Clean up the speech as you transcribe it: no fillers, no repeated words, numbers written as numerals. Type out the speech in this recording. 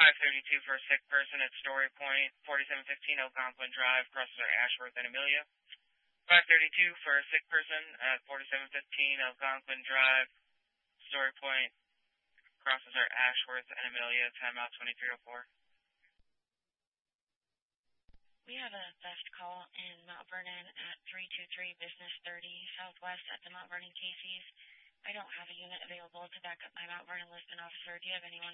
532 for a sick person at Story Point, 4715 Algonquin Drive, crosses our Ashworth and Amelia. 532 for a sick person at 4715 Algonquin Drive, Story Point, crosses our Ashworth and Amelia, timeout 2304. We have a theft call in Mount Vernon at 323 Business 30 Southwest at the Mount Vernon Casey's. I don't have a unit available to back up my Mount Vernon Lisbon officer. Do you have anyone